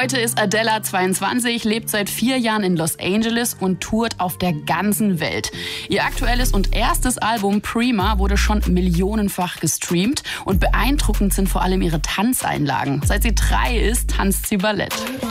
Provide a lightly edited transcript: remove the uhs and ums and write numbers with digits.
Heute ist Adela 22, lebt seit 4 Jahren in Los Angeles und tourt auf der ganzen Welt. Ihr aktuelles und erstes Album Prima wurde schon millionenfach gestreamt und beeindruckend sind vor allem ihre Tanzeinlagen. Seit sie 3 ist, tanzt sie Ballett.